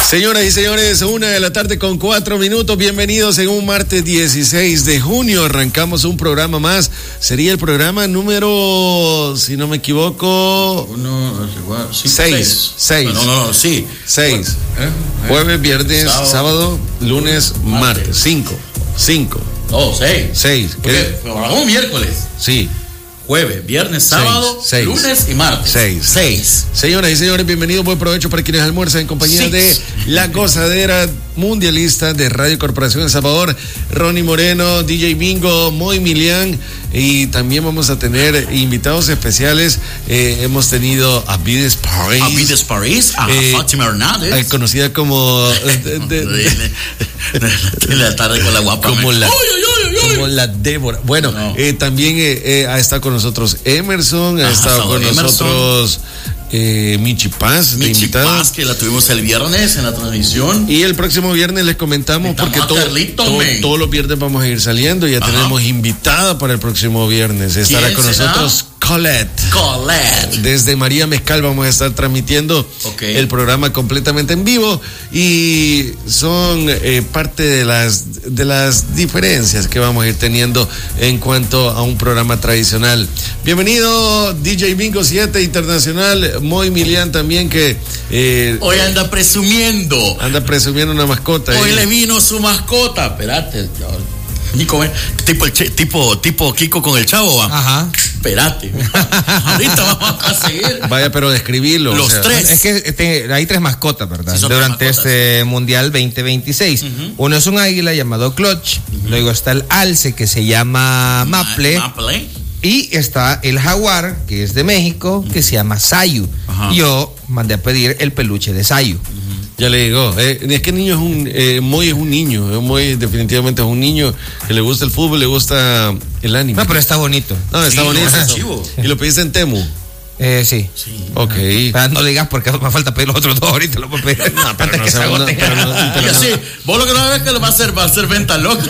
Señoras y señores, 1:04 p.m. Bienvenidos en un martes 16 de junio. Arrancamos un programa más. Sería el programa número, si no me equivoco, 6. Sí. 6. Jueves, viernes, sábado, lunes, martes. 5. 6. ¿Qué? Hagamos miércoles. Sí. Jueves, viernes, sábado, 6. lunes y martes. 6. Señoras y señores, bienvenidos, buen provecho para quienes almuerzan en compañía de la gozadera mundialista de Radio Corporación El Salvador, Ronnie Moreno, DJ Bingo, Moy Milian, y también vamos a tener invitados especiales. Hemos tenido a Vides Paris, a Fátima Hernández, conocida como de la tarde con la guapa, como la Débora. Bueno, también ha estado con nosotros Emerson, ha estado con nosotros Michi Paz, que la tuvimos el viernes en la transmisión. Y el próximo viernes les comentamos, porque todos los viernes vamos a ir saliendo. Ya tenemos invitada para el próximo viernes. Estará con nosotros Colette. Desde María Mezcal vamos a estar transmitiendo el programa completamente en vivo. Y son parte de las diferencias que vamos a ir teniendo en cuanto a un programa tradicional. Bienvenido DJ Bingo 7 Internacional, Moy Milian también, que hoy anda presumiendo una mascota. Hoy le vino su mascota. Espérate, Nico, tipo Kiko con el Chavo, ¿va? Ajá. Espérate. Ahorita vamos a seguir. Vaya, pero describirlo. Los tres. Es que hay tres mascotas, ¿verdad? Sí, durante este Mundial 2026. Uno es un águila llamado Clutch. Luego está el alce que se llama Maple. Y está el jaguar, que es de México, que se llama Sayu. Yo mandé a pedir el peluche de Sayu. Ya le digo, es que el niño Moy es un niño. Moy definitivamente es un niño que le gusta el fútbol, le gusta el anime. No, pero está bonito. No, está bonito. ¿Y lo pediste en Temu? Sí. Ok. No le digas porque me falta pedir los otros dos ahorita. Lo puedo pedir. No, pero no se agoten. Vos lo que no sabes es que va a ser venta loca.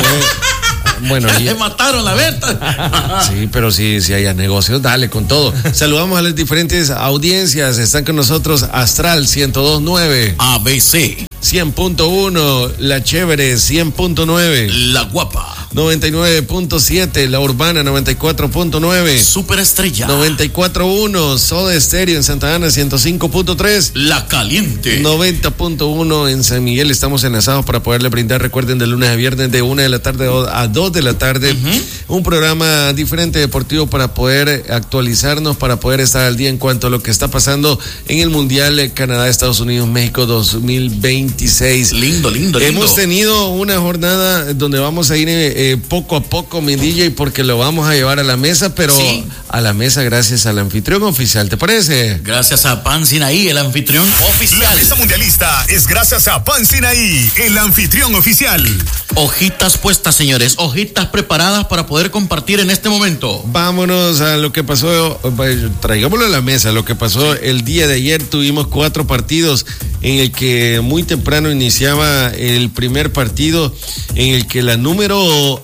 Bueno, le mataron la venta. Sí, pero si haya negocios, dale con todo. Saludamos a las diferentes audiencias. Están con nosotros Astral 102.9, ABC 100.1, La Chévere 100.9, La Guapa 99.7, La Urbana 94.9, Superestrella 94.1, Soda Stereo en Santa Ana 105.3, La Caliente 90.1 en San Miguel. Estamos enlazados para poderle brindar, recuerden, de lunes a viernes de 1 de la tarde a 2 de la tarde, un programa diferente deportivo para poder actualizarnos, para poder estar al día en cuanto a lo que está pasando en el Mundial Canadá, Estados Unidos, México 2026. Lindo. Hemos tenido una jornada donde vamos a ir poco a poco, mi DJ, porque lo vamos a llevar a la mesa, pero a la mesa gracias al anfitrión oficial, ¿te parece? Gracias a Pan Sinaí, el anfitrión oficial. La mesa mundialista es gracias a Pan Sinaí, el anfitrión oficial. Hojitas puestas, señores, hojitas preparadas para poder compartir en este momento. Vámonos a lo que pasó, traigámoslo a la mesa. Lo que pasó el día de ayer, tuvimos 4 partidos en el que muy temprano iniciaba el primer partido, en el que la número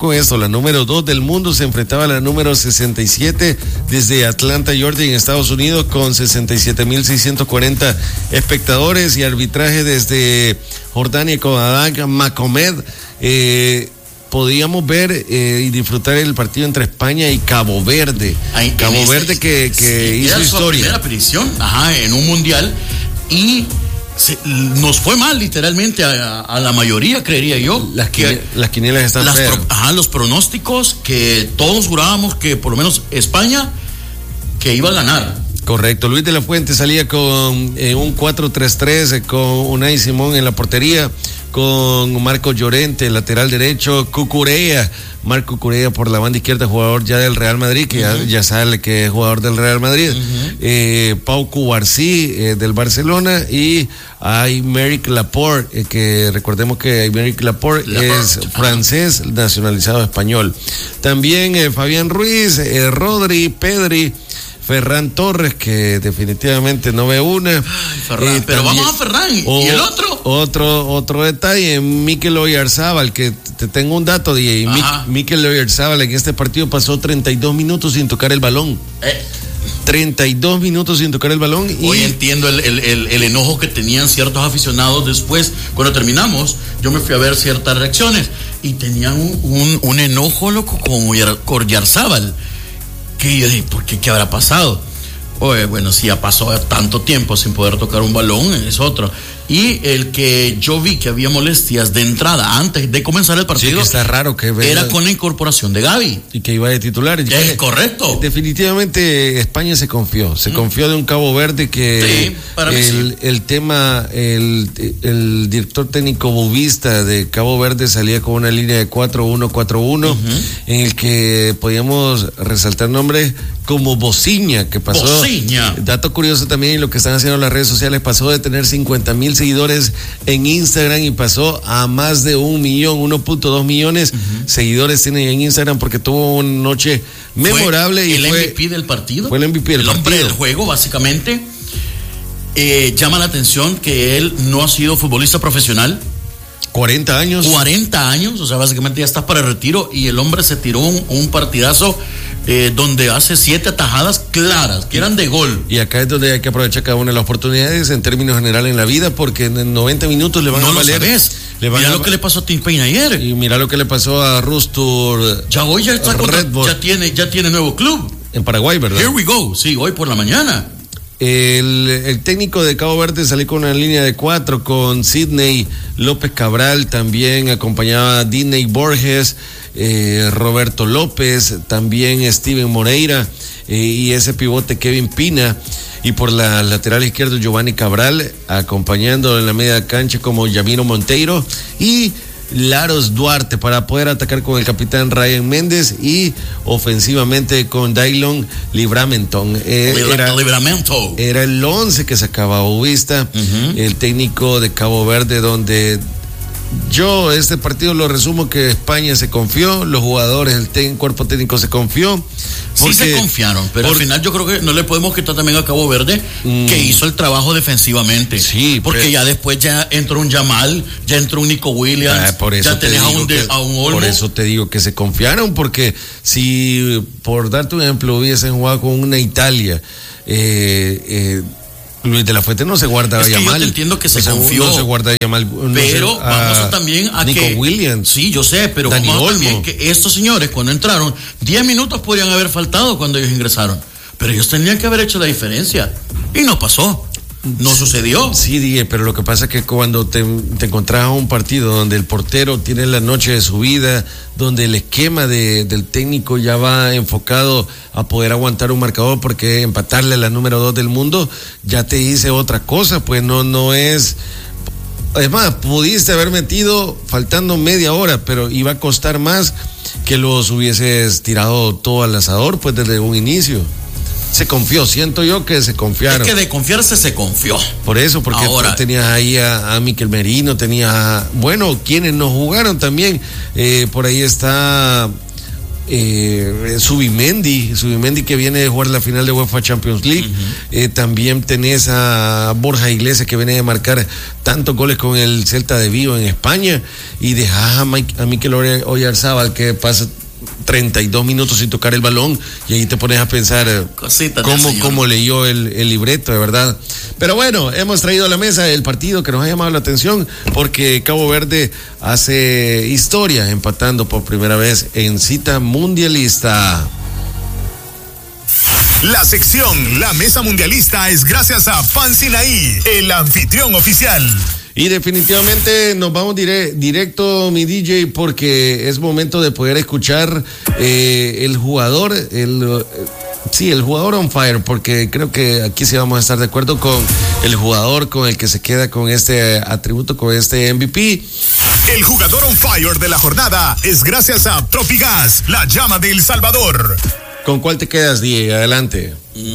2 del mundo se enfrentaba a la número 67 desde Atlanta, Georgia, en Estados Unidos, con 67,640 espectadores, y arbitraje desde Jordania con Adak Macomed. Podíamos ver y disfrutar el partido entre España y Cabo Verde. Cabo Verde que hizo historia. Primera aparición en un mundial, y nos fue mal literalmente a la mayoría, creería yo. Las quinielas están feas. Los pronósticos que todos jurábamos que por lo menos España que iba a ganar. Correcto, Luis de la Fuente salía con un 4-3-3 con Unai Simón en la portería, con Marco Llorente, lateral derecho, Marco Cucurella por la banda izquierda, jugador ya del Real Madrid, que ya sabe que es jugador del Real Madrid, Pau Cubarsí del Barcelona, y Aymeric Laporte, que recordemos que Aymeric Laporte es francés nacionalizado español. También Fabián Ruiz, Rodri, Pedri, Ferran Torres, que definitivamente no ve una. Ferran, pero también, vamos a Ferran. ¿Y el otro? Otro detalle, Mikel Oyarzabal, que te tengo un dato, DJ. Mikel Oyarzabal en este partido pasó 32 minutos sin tocar el balón. 32 minutos sin tocar el balón. Hoy entiendo el enojo que tenían ciertos aficionados después. Cuando terminamos, yo me fui a ver ciertas reacciones y tenían un enojo, loco, con Oyarzábal. Que yo dije, ¿por qué? ¿Qué habrá pasado? Oye, bueno, si ya pasó tanto tiempo sin poder tocar un balón, es otro. Y el que yo vi que había molestias de entrada antes de comenzar el partido, sí, que está raro que era con la incorporación de Gavi. Y que iba de titular. Es correcto. Definitivamente España se confió de un Cabo Verde que sí, el tema, el director técnico bubista de Cabo Verde salía con una línea de 4-1-4-1, en el que podíamos resaltar nombres como Bociña, que pasó. Bociña. Dato curioso también, y lo que están haciendo las redes sociales, pasó de tener 50,000 seguidores en Instagram y pasó a más de 1 millón, 1.2 millones seguidores tiene en Instagram, porque tuvo una noche memorable. Fue y el MVP del partido. Fue el MVP del partido. El hombre del juego, básicamente. Llama la atención que él no ha sido futbolista profesional. 40 años. 40 años, o sea, básicamente ya está para el retiro, y el hombre se tiró un partidazo donde hace 7 atajadas claras, que eran de gol. Y acá es donde hay que aprovechar cada una de las oportunidades en términos generales en la vida, porque en 90 minutos le van a valer. Mira lo que le pasó a Tim Payne ayer. Y mira lo que le pasó a Rustur. Ya hoy ya está ya tiene nuevo club. En Paraguay, ¿verdad? Here we go, sí, hoy por la mañana. El técnico de Cabo Verde salió con una línea de 4 con Sidney López Cabral, también acompañaba a Disney Borges, Roberto López, también Steven Moreira, y ese pivote Kevin Pina, y por la lateral izquierda Giovanni Cabral, acompañando en la media cancha como Yamiro Monteiro y Laros Duarte, para poder atacar con el capitán Ryan Méndez y ofensivamente con Daylon Libramenton. Era el 11 que sacaba Bubista, el técnico de Cabo Verde, donde yo este partido lo resumo que España se confió, los jugadores, el cuerpo técnico se confió. Sí se confiaron, pero al final yo creo que no le podemos quitar también a Cabo Verde que hizo el trabajo defensivamente. Sí, porque ya después ya entró un Yamal, ya entró un Nico Williams, ya tenés a un Olmo. Por eso te digo que se confiaron, porque si, por darte un ejemplo, hubiesen jugado con una Italia, Luis de la Fuente no se guarda a Yamal. Yo te entiendo que se confió. No se guarda a Yamal. Pero vamos también a Nico Williams. Sí, yo sé, pero Dani vamos Olmo. también que estos señores cuando entraron, 10 minutos podrían haber faltado cuando ellos ingresaron. Pero ellos tenían que haber hecho la diferencia. Y no pasó. No sucedió. Sí, dije, pero lo que pasa es que cuando te encontrás a un partido donde el portero tiene la noche de su vida, donde el esquema del técnico ya va enfocado a poder aguantar un marcador, porque empatarle a la número 2 del mundo ya te dice otra cosa, pues no es. Es más, pudiste haber metido faltando media hora, pero iba a costar más que los hubieses tirado todo al asador, pues desde un inicio. Se confió, siento yo que se confiaron. Es que de confiarse se confió. Por eso, porque ahora tenías ahí a Miquel Merino, tenías, bueno, quienes no jugaron también, por ahí está Subimendi que viene de jugar la final de UEFA Champions League. También tenés a Borja Iglesias, que viene de marcar tantos goles con el Celta de Vigo en España, y dejás a Mikel Oyarzábal, que pasa 32 minutos sin tocar el balón, y ahí te pones a pensar cómo leyó el libreto, de verdad. Pero bueno, hemos traído a la mesa el partido que nos ha llamado la atención, porque Cabo Verde hace historia empatando por primera vez en cita mundialista. La sección La Mesa Mundialista es gracias a Pan Sinaí, el anfitrión oficial. Y definitivamente nos vamos directo, mi DJ, porque es momento de poder escuchar el jugador, el jugador on fire, porque creo que aquí sí vamos a estar de acuerdo con el jugador con el que se queda con este atributo, con este MVP. El jugador on fire de la jornada es gracias a Tropigas, la llama de El Salvador. ¿Con cuál te quedas, DJ? Adelante.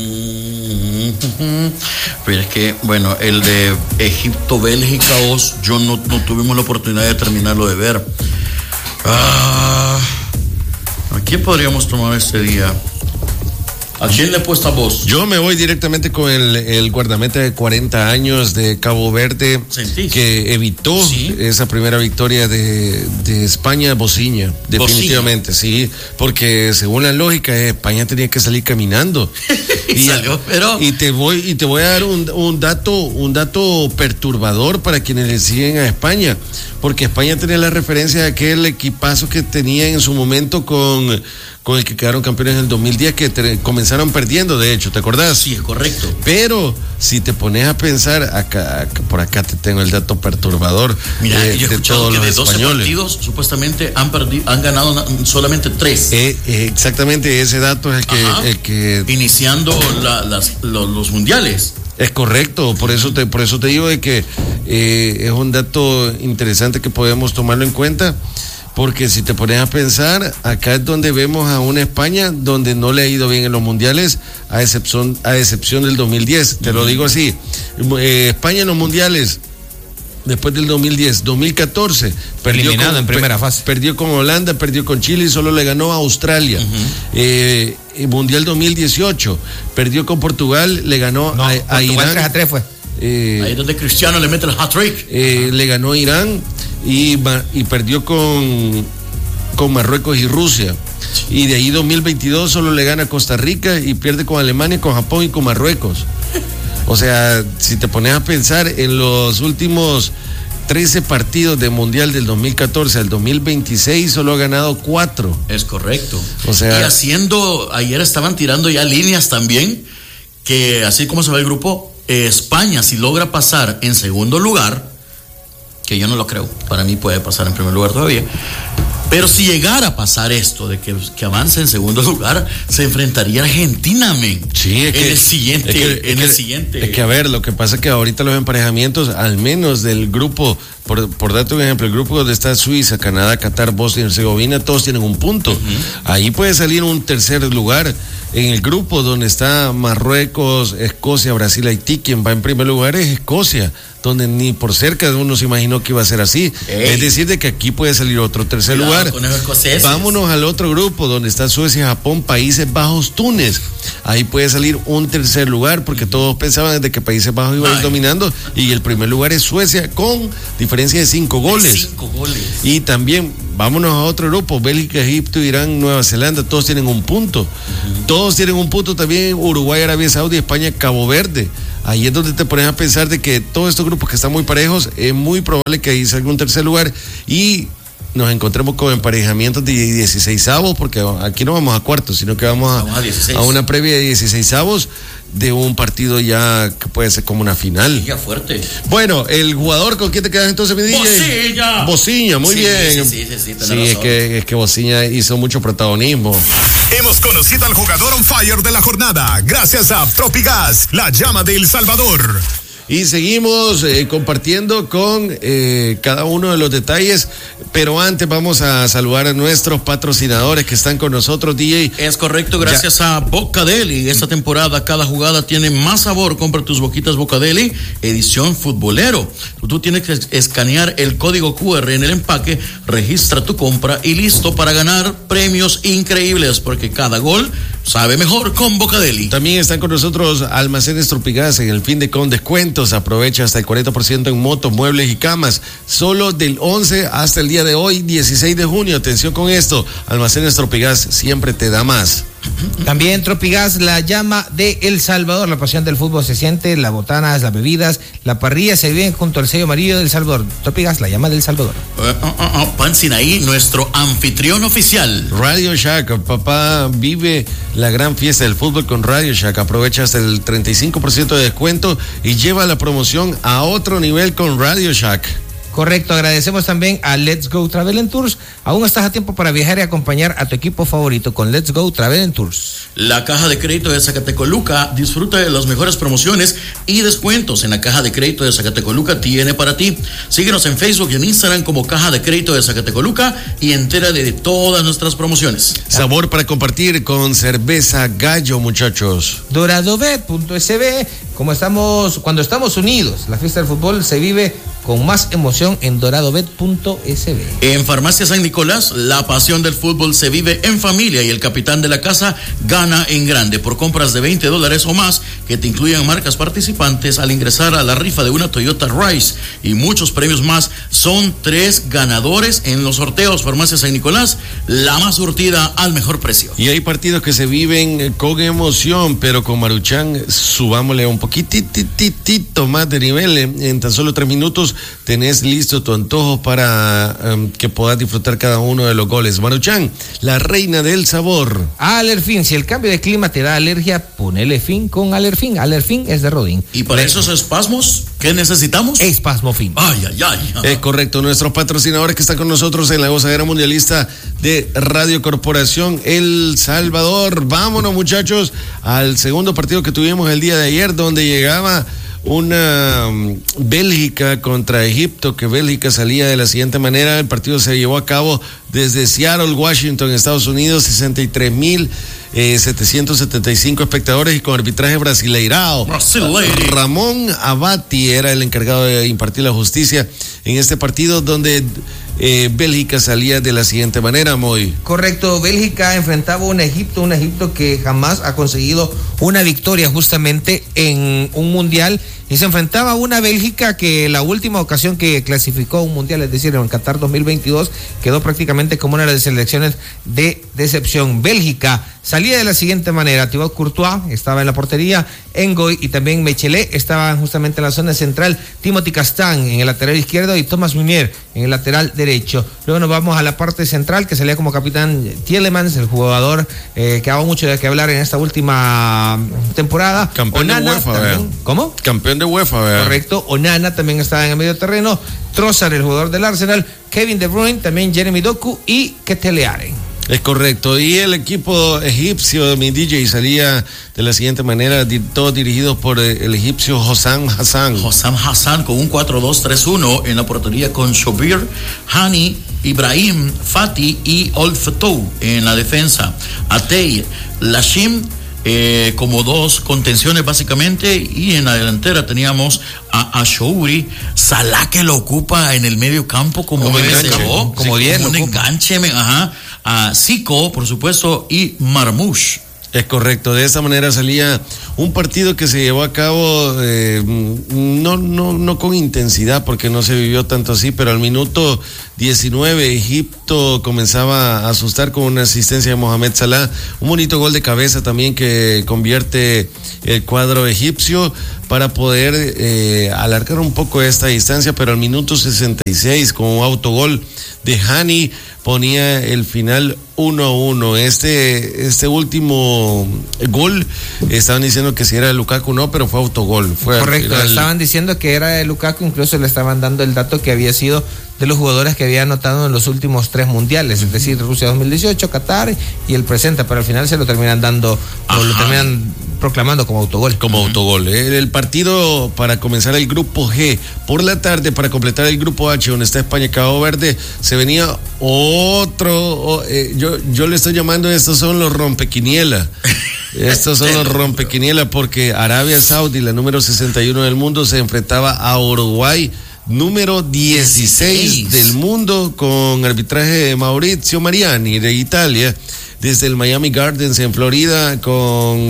Pero es que, bueno, el de Egipto-Bélgica, yo no tuvimos la oportunidad de terminarlo de ver. ¿A quién podríamos tomar este día? ¿A quién le apuestas vos? Yo me voy directamente con el guardameta de 40 años de Cabo Verde. ¿Sentís? Que evitó esa primera victoria de España, Bociña, definitivamente, sí, porque según la lógica España tenía que salir caminando. y salió, pero... y te voy a dar un dato perturbador para quienes le siguen a España, porque España tenía la referencia de aquel equipazo que tenía en su momento con el que quedaron campeones en el 2010, que comenzaron perdiendo, de hecho, ¿te acordás? Sí, es correcto. Pero si te pones a pensar, por acá te tengo el dato perturbador. Mira, yo he escuchado que de 12 españoles. Partidos supuestamente han ganado solamente 3. Exactamente, ese dato es el que iniciando los mundiales. Es correcto, por eso te digo de que es un dato interesante que podemos tomarlo en cuenta. Porque si te pones a pensar, acá es donde vemos a una España donde no le ha ido bien en los mundiales, a excepción del 2010. Te lo digo así. España en los mundiales, después del 2010, 2014, eliminado en primera fase. Perdió con Holanda, perdió con Chile y solo le ganó a Australia. Mundial 2018, perdió con Portugal, le ganó a Irán. 3-3 fue. Ahí es donde Cristiano le mete el hat-trick. Le ganó a Irán. Y perdió con Marruecos y Rusia. Y de ahí 2022 solo le gana a Costa Rica y pierde con Alemania, con Japón y con Marruecos. O sea, si te pones a pensar en los últimos 13 partidos de Mundial del 2014 al 2026 solo ha ganado 4. Es correcto. O sea, y ayer estaban tirando ya líneas también, que así como se va el grupo, España, si logra pasar en segundo lugar, que yo no lo creo, para mí puede pasar en primer lugar todavía, pero si llegara a pasar esto de que avance en segundo lugar, se enfrentaría a Argentina, sí, en el siguiente. Es que a ver, lo que pasa es que ahorita los emparejamientos, al menos del grupo, por darte un ejemplo, el grupo donde está Suiza, Canadá, Qatar, Bosnia y Herzegovina, todos tienen un punto. Ahí puede salir un tercer lugar. En el grupo donde está Marruecos, Escocia, Brasil, Haití, quien va en primer lugar es Escocia, donde ni por cerca de uno se imaginó que iba a ser así. Es decir, de que aquí puede salir otro tercer lugar. Vámonos al otro grupo donde está Suecia, Japón, Países Bajos, Túnez. Ahí puede salir un tercer lugar, porque todos pensaban desde que Países Bajos iba a ir dominando, y el primer lugar es Suecia con diferencia de 5 goles. 5 goles. Y también vámonos a otro grupo, Bélgica, Egipto, Irán, Nueva Zelanda, todos tienen un punto. Todos tienen un punto también, Uruguay, Arabia Saudí, España, Cabo Verde. Ahí es donde te pones a pensar de que todos estos grupos que están muy parejos, es muy probable que ahí salga un tercer lugar y nos encontremos con emparejamientos de 16avos, porque aquí no vamos a cuartos, sino que vamos a una previa de 16avos de un partido ya que puede ser como una final. Ya fuerte. Bueno, el jugador, ¿con quién te quedas entonces, mi DJ? Bociña, muy bien. Sí, es que Bociña hizo mucho protagonismo. Hemos conocido al jugador on fire de la jornada, gracias a Tropigas, la llama de El Salvador. Y seguimos compartiendo con cada uno de los detalles, pero antes vamos a saludar a nuestros patrocinadores que están con nosotros, DJ. Es correcto, gracias a Bocadeli. Esta temporada cada jugada tiene más sabor. Compra tus boquitas Bocadeli, edición futbolero. Tú tienes que escanear el código QR en el empaque, registra tu compra y listo para ganar premios increíbles, porque cada gol sabe mejor con Bocadeli. También están con nosotros Almacenes Tropigas en el fin de con descuentos. Aprovecha hasta el 40% en motos, muebles y camas. Solo del 11 hasta el día de hoy, 16 de junio. Atención con esto. Almacenes Tropigas siempre te da más. También Tropigas, la llama de El Salvador. La pasión del fútbol se siente, las botanas, las bebidas, la parrilla se viven junto al sello amarillo del Salvador. Tropigas, la llama del Salvador. Pan Sinaí, nuestro anfitrión oficial. Radio Shack, papá, vive la gran fiesta del fútbol con Radio Shack. Aprovecha hasta el 35% de descuento y lleva la promoción a otro nivel con Radio Shack. Correcto, agradecemos también a Let's Go Travel and Tours. Aún estás a tiempo para viajar y acompañar a tu equipo favorito con Let's Go Travel and Tours. La Caja de Crédito de Zacatecoluca disfruta de las mejores promociones y descuentos. En la Caja de Crédito de Zacatecoluca tiene para ti. Síguenos en Facebook y en Instagram como Caja de Crédito de Zacatecoluca y entérate de todas nuestras promociones. Sabor para compartir con cerveza Gallo, muchachos. Doradobet.sb, Cuando estamos unidos, la fiesta del fútbol se vive con más emoción en doradobet.sb. En Farmacia San Nicolás, la pasión del fútbol se vive en familia y el capitán de la casa gana en grande por compras de $20 o más que te incluyan marcas participantes al ingresar a la rifa de una Toyota Rise y muchos premios más. Son 3 ganadores en los sorteos. Farmacia San Nicolás, la más surtida al mejor precio. Y hay partidos que se viven con emoción, pero con Maruchan subámosle un poquitito más de nivel. En tan solo 3 minutos tenés listo tu antojo para que puedas disfrutar cada uno de los goles. Maruchan, la reina del sabor. Alerfin, si el cambio de clima te da alergia, ponele fin con Alerfin. Alerfin es de Rodin. ¿Y para esos espasmos qué necesitamos? Espasmofin. Ay. Es correcto. Nuestros patrocinadores que están con nosotros en la gozadera mundialista de Radio Corporación El Salvador. Vámonos, muchachos, al segundo partido que tuvimos el día de ayer, donde llegaba una Bélgica contra Egipto, que Bélgica salía de la siguiente manera. El partido se llevó a cabo desde Seattle, Washington, Estados Unidos, 63,775 espectadores y con arbitraje brasileirao. Ramón Abati era el encargado de impartir la justicia en este partido, donde Bélgica salía de la siguiente manera, Moy. Correcto, Bélgica enfrentaba a un Egipto que jamás ha conseguido una victoria justamente en un mundial, y se enfrentaba a una Bélgica que la última ocasión que clasificó a un mundial, es decir, en Qatar 2022, quedó prácticamente como una de las selecciones de decepción. Bélgica salía de la siguiente manera: Thibaut Courtois estaba en la portería, Engoy y también Mechelet estaban justamente en la zona central, Timothy Castaing en el lateral izquierdo y Thomas Meunier en el lateral derecho. Luego nos vamos a la parte central, que salía como capitán Tielemans, el jugador que ha dado mucho de qué hablar en esta última temporada. Campeón Onana, de UEFA, también, ¿cómo? Campeón de UEFA, ¿verdad? Correcto, Onana también estaba en el medio terreno, Trossard, el jugador del Arsenal, Kevin De Bruyne, también Jeremy Doku y Ketelearen. Es correcto, y el equipo egipcio, mi DJ, salía de la siguiente manera, todos dirigidos por el egipcio Hossam Hassan. Hossam Hassan con un 4-2-3-1 en la portería, con Shobir, Hani, Ibrahim, Fati y Olfetou en la defensa. Atey, Lashim como 2 contenciones básicamente, y en la delantera teníamos a Ashouri, Salah, que lo ocupa en el medio campo como un enganche, a Zico, por supuesto, y Marmoush. Es correcto, de esa manera salía un partido que se llevó a cabo no con intensidad, porque no se vivió tanto así, pero al minuto 19 Egipto comenzaba a asustar con una asistencia de Mohamed Salah, un bonito gol de cabeza también que convierte el cuadro egipcio para poder alargar un poco esta distancia, pero al minuto 66 con un autogol de Hani ponía el final 1-1. Este último gol, estaban diciendo que si era de Lukaku, no, pero fue autogol. Correcto, estaban diciendo que era de Lukaku, incluso le estaban dando el dato que había sido de los jugadores que había anotado en los últimos 3 mundiales, es decir, Rusia 2018, Qatar y el presente, pero al final se lo terminan dando, o lo terminan proclamando como autogol. Como autogol. El partido para comenzar el grupo G por la tarde, para completar el grupo H, donde está España y Cabo Verde, se venía otro, yo le estoy llamando, estos son los rompequiniela. Estos son los rompequiniela, porque Arabia Saudí, la número 61 del mundo, se enfrentaba a Uruguay, número 16 del mundo, con arbitraje de Maurizio Mariani de Italia, desde el Miami Gardens en Florida, con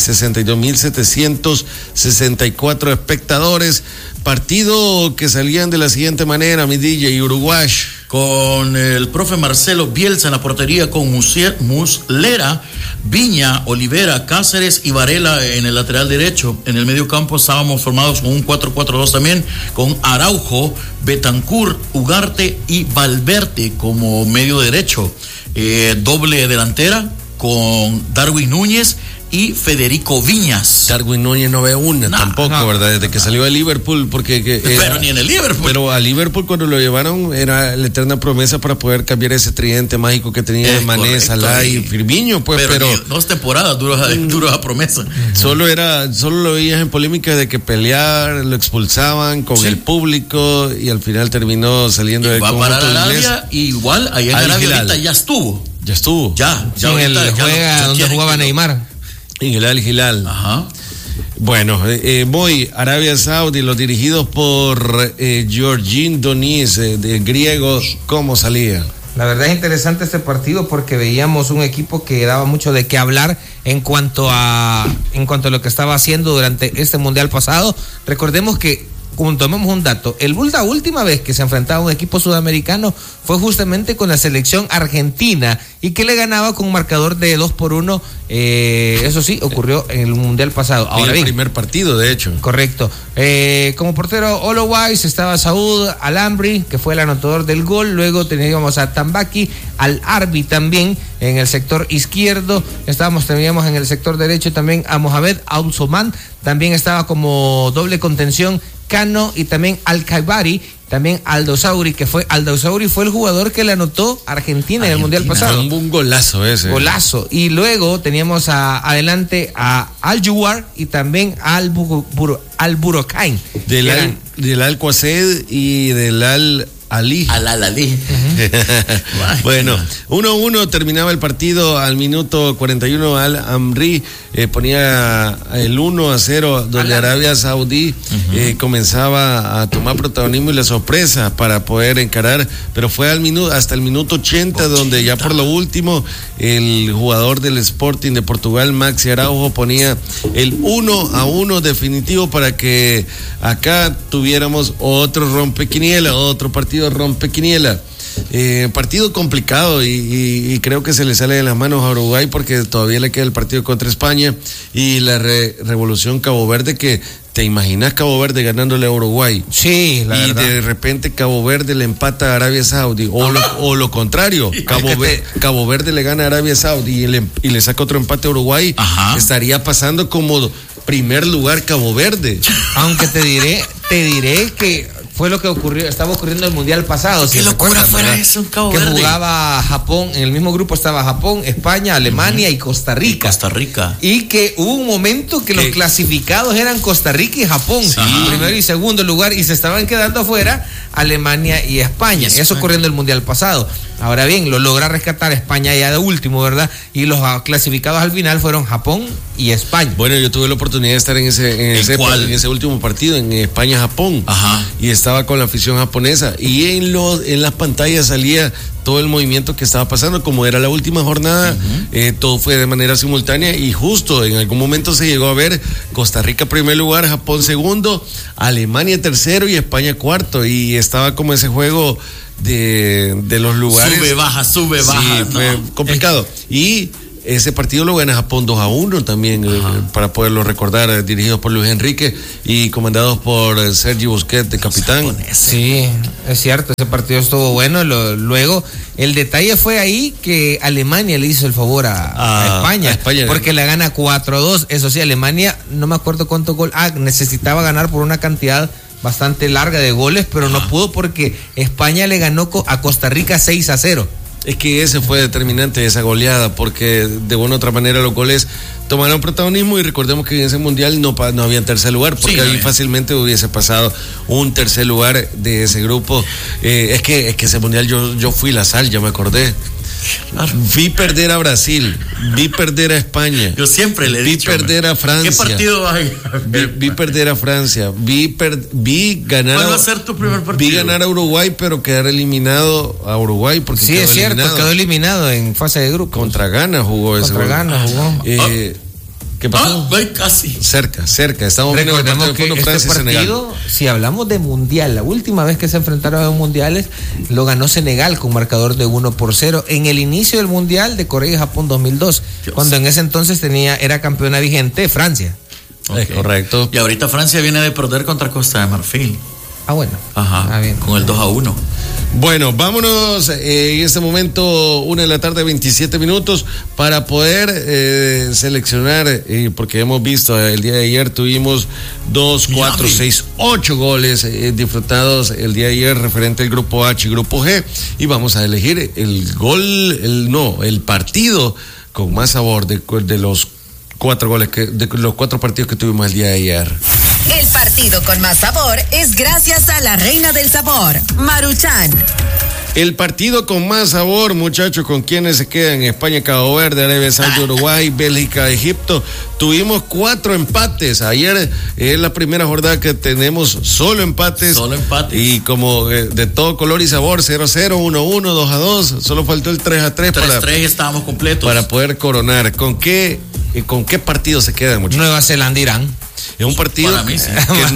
62,764 espectadores. Partido que salían de la siguiente manera, mi DJ: Uruguay con el profe Marcelo Bielsa en la portería, con Muslera, Viña, Olivera, Cáceres y Varela en el lateral derecho. En el medio campo estábamos formados con un 4-4-2 también, con Araujo, Betancur, Ugarte y Valverde como medio derecho. Doble delantera con Darwin Núñez y Federico Viñas. Darwin Núñez no ve una tampoco, ¿verdad? Desde que salió de Liverpool, porque pero ni en el Liverpool. Pero a Liverpool, cuando lo llevaron, era la eterna promesa para poder cambiar ese tridente mágico que tenía Mané, Salah y Firmino, pues, pero 2 temporadas duras a promesa. Solo lo veías en polémica de que pelear, lo expulsaban con el público, y al final terminó saliendo del conjunto inglés. Va para Arabia, y igual allá en Arabia ahorita ya estuvo. Ya donde jugaba Neymar. En el Al Hilal. Ajá. Bueno, voy Arabia Saudí, los dirigidos por Georgine Doniz, de griego, ¿cómo salía? La verdad es interesante este partido porque veíamos un equipo que daba mucho de qué hablar en cuanto a lo que estaba haciendo durante este mundial pasado. Recordemos que, como tomemos un dato, la última vez que se enfrentaba a un equipo sudamericano fue justamente con la selección argentina y que le ganaba con un marcador de 2-1. Eso sí, ocurrió en el mundial pasado. Ahora bien, el primer partido, de hecho. Correcto. Como portero Olowais estaba Saúd Al-Amri, que fue el anotador del gol. Luego teníamos a Tambaki Al-Arbi también en el sector izquierdo. Teníamos en el sector derecho también a Mohamed Al-Soman. También estaba como doble contención Cano y también Al-Kaibari, también Aldo Sauri fue el jugador que le anotó a Argentina en el mundial pasado. Un golazo ese. Golazo. Y luego teníamos adelante a Al-Juwar y también Al-Burokain. Del Al-Quased y del Al-Ali. Al-Ali. Bueno, 1-1 terminaba el partido al minuto 41. Al-Amri ponía el 1-0, donde Arabia Saudí comenzaba a tomar protagonismo y la sorpresa para poder encarar, pero fue hasta el minuto 80, donde ya por lo último el jugador del Sporting de Portugal, Maxi Araujo, ponía el 1-1 definitivo para que acá tuviéramos otro partido rompequiniela. Partido complicado y creo que se le sale de las manos a Uruguay porque todavía le queda el partido contra España y la revolución Cabo Verde, que te imaginas Cabo Verde ganándole a Uruguay. Sí, la verdad. De repente Cabo Verde le empata a Arabia Saudí o lo contrario, Cabo Verde le gana a Arabia Saudí y le saca otro empate a Uruguay. Ajá. Estaría pasando como primer lugar Cabo Verde. Aunque te diré que fue lo que estaba ocurriendo en el mundial pasado. Qué locura fuera eso en Cabo Verde. Que jugaba Japón, en el mismo grupo estaba Japón, España, Alemania y Costa Rica. Y que hubo un momento que los clasificados eran Costa Rica y Japón, primero y segundo lugar, y se estaban quedando afuera Alemania y España. Eso ocurriendo en el mundial pasado. Ahora bien, lo logra rescatar España ya de último, ¿verdad? Y los clasificados al final fueron Japón y España. Bueno, yo tuve la oportunidad de estar en ese último partido, en España-Japón. Ajá. Y estaba con la afición japonesa. Y en las pantallas salía todo el movimiento que estaba pasando. Como era la última jornada, todo fue de manera simultánea. Y justo en algún momento se llegó a ver Costa Rica primer lugar, Japón segundo, Alemania tercero y España cuarto. Y estaba como ese juego de los lugares. Sube, baja. Sí, fue complicado. Y ese partido lo gana Japón 2-1 también, para poderlo recordar, dirigidos por Luis Enrique y comandados por Sergi Busquets, de capitán. Sí, es cierto, ese partido estuvo bueno. Luego, el detalle fue ahí que Alemania le hizo el favor a España, porque la gana 4-2. Eso sí, Alemania, no me acuerdo cuánto gol, necesitaba ganar por una cantidad bastante larga de goles, pero no pudo porque España le ganó a Costa Rica 6-0. Es que ese fue determinante, esa goleada, porque de una u otra manera los goles tomaron protagonismo. Y recordemos que en ese mundial no había tercer lugar, porque ahí fácilmente hubiese pasado un tercer lugar de ese grupo. Es que ese mundial yo fui la sal, ya me acordé. Claro. Vi perder a Brasil, vi perder a España. Yo siempre le he dicho. Vi perder a Francia. ¿Qué partido vas a ver? Vi perder a Francia. Vi ganar. ¿Cuál va a ser tu primer partido? Vi ganar a Uruguay, pero quedar eliminado a Uruguay. Porque sí, es cierto, quedó eliminado en fase de grupo. Contra Ghana jugó ese. Contra Ghana jugó. ¿Qué pasó? Casi. Cerca. Estamos viendo el partido de Francia y Senegal. Si hablamos de mundial, la última vez que se enfrentaron en mundiales lo ganó Senegal con marcador de 1-0 en el inicio del mundial de Corea y Japón 2002, cuando en ese entonces era campeona vigente Francia. Okay. Correcto. Y ahorita Francia viene de perder contra Costa de Marfil. Bueno. Bien. Con el 2-1. Bueno, vámonos en este momento, 1:27 p.m, para poder seleccionar, porque hemos visto el día de ayer tuvimos 2, 4, 6, 8 goles disfrutados el día de ayer referente al grupo H y grupo G, y vamos a elegir el partido con más sabor de los 4 goles de los 4 partidos que tuvimos el día de ayer. El partido con más sabor es gracias a la reina del sabor, Maruchan. El partido con más sabor, muchachos, con quienes se quedan: España, Cabo Verde, Arabia Saudita, Uruguay, Bélgica, Egipto. Tuvimos 4 empates. Ayer es la primera jornada que tenemos solo empates. Solo empates. Y como de todo color y sabor, 0-0, 1-1, 2-2. Solo faltó el 3-3. 3-3 estábamos completos. Para poder coronar. ¿Con qué partido se quedan, muchachos? Nueva Zelanda, Irán. Es un partido para mí, sí. que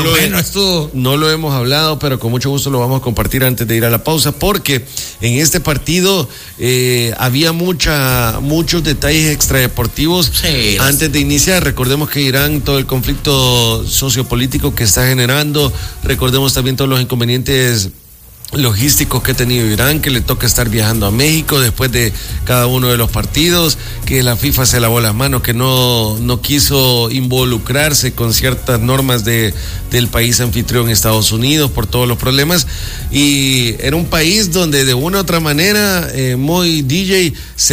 no lo hemos hablado, pero con mucho gusto lo vamos a compartir antes de ir a la pausa, porque en este partido había muchos detalles extradeportivos antes de iniciar. Recordemos que Irán, todo el conflicto sociopolítico que está generando, recordemos también todos los inconvenientes logísticos que ha tenido Irán, que le toca estar viajando a México después de cada uno de los partidos, que la FIFA se lavó las manos, que no quiso involucrarse con ciertas normas del país anfitrión, Estados Unidos, por todos los problemas. Y era un país donde de una u otra manera, muy DJ,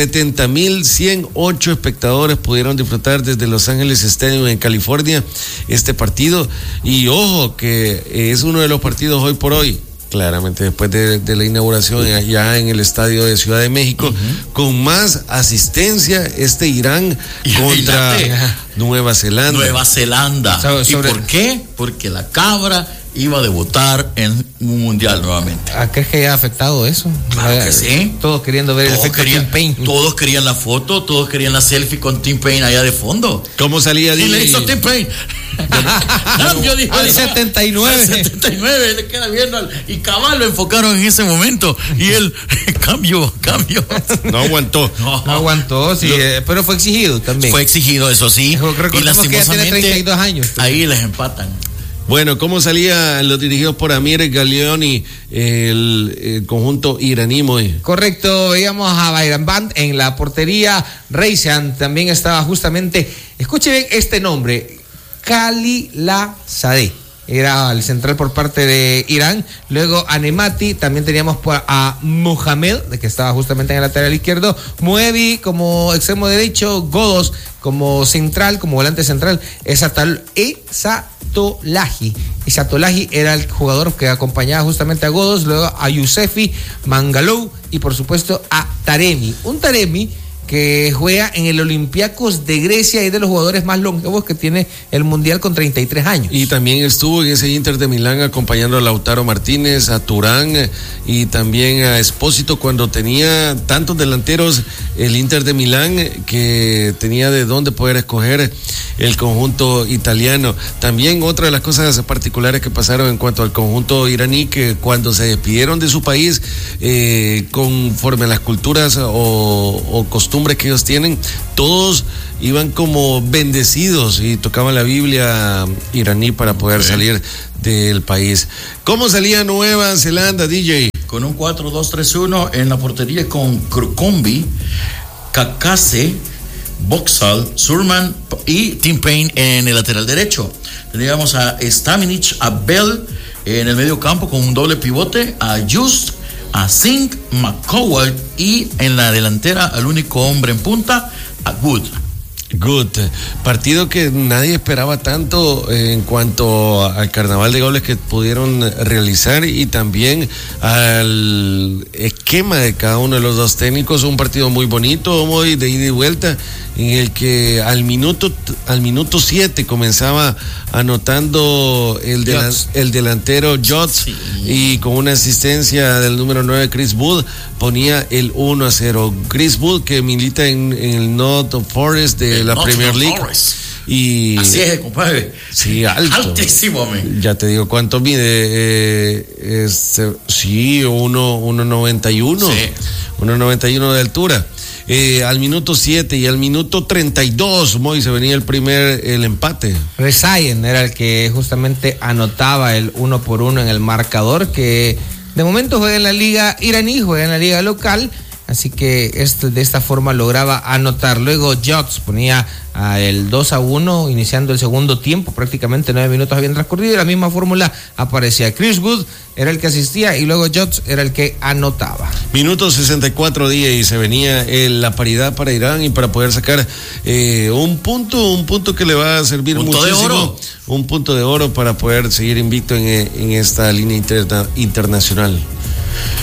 70,108 espectadores pudieron disfrutar desde Los Ángeles Stadium en California este partido. Y ojo, que es uno de los partidos hoy por hoy, claramente después de la inauguración allá en el estadio de Ciudad de México, con más asistencia, Irán contra Nueva Zelanda. Nueva Zelanda. ¿Y por qué? Porque la cabra iba a debutar en un mundial nuevamente. ¿Crees que haya afectado eso? Claro que sí. Todos queriendo ver el efecto Tim Payne. Todos querían la foto, todos querían la selfie con Tim Payne allá de fondo. ¿Cómo salía? Y le hizo Tim Payne. Cambio, dijo, al 79. Al 79, le queda viendo y cabal lo enfocaron en ese momento. Y él, cambio. No aguantó. No aguantó, sí, pero fue exigido también. Fue exigido, eso sí. Y lastimosamente, que tiene 32 años. Ahí les empatan. Bueno, ¿cómo salían los dirigidos por Amir Galeoni, el conjunto iraní? Correcto, veíamos a Bayram Band en la portería. Reisan también estaba justamente, escuche bien este nombre, Khalilzadeh. Era el central por parte de Irán. Luego a Nemati, también teníamos a Mohamed, que estaba justamente en el lateral izquierdo. Muevi como extremo derecho. Godos como central, como volante central. Esatolahi era el jugador que acompañaba justamente a Godos. Luego a Yousefi, Mangalou y por supuesto a Taremi. Un Taremi que juega en el Olympiacos de Grecia y de los jugadores más longevos que tiene el Mundial con 33 años. Y también estuvo en ese Inter de Milán acompañando a Lautaro Martínez, a Turán y también a Espósito cuando tenía tantos delanteros el Inter de Milán que tenía de dónde poder escoger el conjunto italiano. También otra de las cosas particulares que pasaron en cuanto al conjunto iraní, que cuando se despidieron de su país, conforme a las culturas o costumbres que ellos tienen, todos iban como bendecidos y tocaban la Biblia iraní para poder salir del país. ¿Cómo salía Nueva Zelanda, DJ? Con un 4-2-3-1 en la portería con Krukombi, Kakase, Boxall, Surman y Tim Payne en el lateral derecho. Teníamos a Staminic, a Bell en el medio campo con un doble pivote, a Just, a Singh, McCowell y en la delantera al único hombre en punta, a Good. Partido que nadie esperaba tanto en cuanto al carnaval de goles que pudieron realizar y también al esquema de cada uno de los dos técnicos. Un partido muy bonito, muy de ida y vuelta, en el que al minuto 7 comenzaba anotando el delantero Jots, y con una asistencia del número 9 Chris Wood ponía el 1-0. Chris Wood, que milita en el Nottingham Forest de la Premier League. Y así es, compadre. Sí, altísimo, ya te digo cuánto mide. 1.91. Sí. 1.91 de altura. Al minuto 7 y al minuto 32, se venía el empate. Rezayen era el que justamente anotaba el 1-1 en el marcador, que de momento juega en la liga iraní, juega en la liga local, así que de esta forma lograba anotar. Luego Jots ponía el 2-1 iniciando el segundo tiempo, prácticamente 9 minutos habían transcurrido y la misma fórmula aparecía. Chris Wood era el que asistía y luego Jots era el que anotaba. Minuto 64 días y se venía la paridad para Irán y para poder sacar un punto que le va a servir muchísimo. Un punto de oro para poder seguir invicto en esta línea internacional.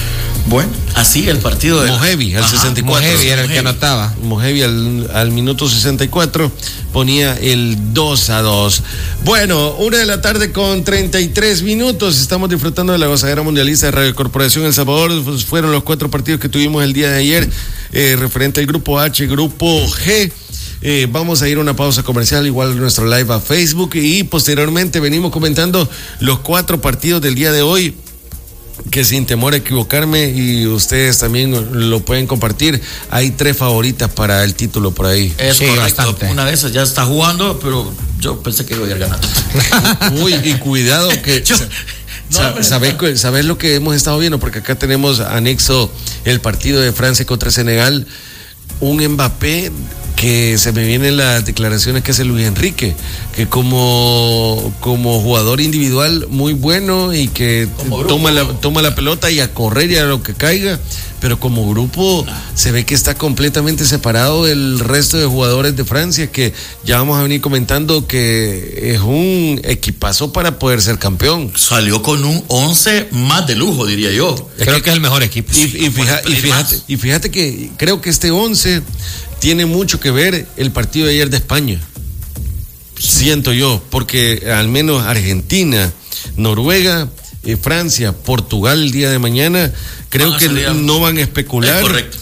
Bueno, así el partido de Mohebi al 64. Mohebi era el que anotaba. Mohebi al minuto 64 ponía el 2-2. Bueno, 1:00 con 33 minutos. Estamos disfrutando de la gozadera mundialista de Radio Corporación El Salvador. Pues fueron los 4 partidos que tuvimos el día de ayer, referente al grupo H, grupo G. Vamos a ir a una pausa comercial, igual nuestro live a Facebook, y posteriormente venimos comentando los 4 partidos del día de hoy, que sin temor a equivocarme, y ustedes también lo pueden compartir, hay 3 favoritas para el título por ahí. Es correcto, bastante. Una de esas ya está jugando, pero yo pensé que iba a ir ganando. Uy, y cuidado que... ¿Sabes lo que hemos estado viendo? Porque acá tenemos anexo el partido de Francia contra Senegal. Un Mbappé que se me vienen las declaraciones que hace Luis Enrique, que como jugador individual muy bueno y que toma la pelota y a correr y a lo que caiga, pero como grupo se ve que está completamente separado del resto de jugadores de Francia, que ya vamos a venir comentando que es un equipazo para poder ser campeón. Salió con un 11 más de lujo, diría yo. Creo que es el mejor equipo. Y fíjate que creo que este 11 tiene mucho que ver el partido de ayer de España, siento yo, porque al menos Argentina, Noruega, Francia, Portugal el día de mañana, creo que no van a especular,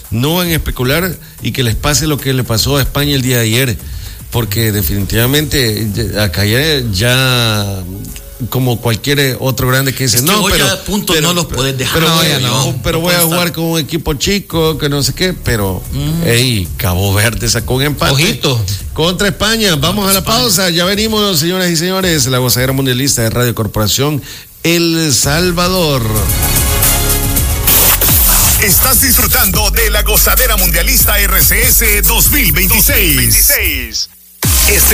y que les pase lo que le pasó a España el día de ayer, porque definitivamente acá ya como cualquier otro grande que dice, puntos no los puedes dejar. Pero voy a jugar con un equipo chico, que no sé qué, pero Cabo Verde sacó un empate. Ojito. Contra España. Vamos a la pausa. Ya venimos, señoras y señores. La gozadera mundialista de Radio Corporación El Salvador. Estás disfrutando de la gozadera mundialista RCS 2026. Este